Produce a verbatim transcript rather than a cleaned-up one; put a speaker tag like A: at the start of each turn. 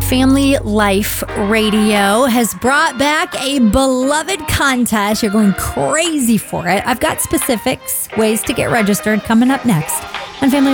A: Family Life Radio has brought back a beloved contest. You're going crazy for it. I've got specifics, ways to get registered coming up next on Family